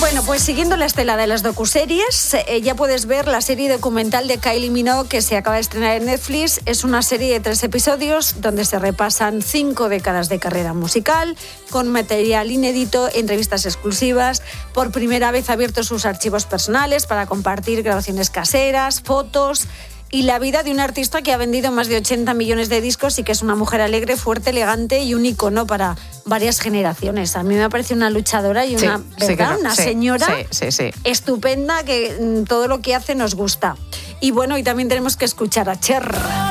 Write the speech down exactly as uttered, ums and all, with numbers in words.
Bueno, pues siguiendo la estela de las docuseries, eh, ya puedes ver la serie documental de Kylie Minogue que se acaba de estrenar en Netflix. Es una serie de tres episodios donde se repasan cinco décadas de carrera musical, con material inédito, entrevistas exclusivas. Por primera vez ha abierto sus archivos personales para compartir grabaciones caseras, fotos y la vida de un artista que ha vendido más de ochenta millones de discos y que es una mujer alegre, fuerte, elegante y un icono para varias generaciones. A mí me parece una luchadora y una, sí, ¿verdad? Sí, una sí, señora sí, sí, sí. estupenda que todo lo que hace nos gusta. Y bueno, y también tenemos que escuchar a Cher.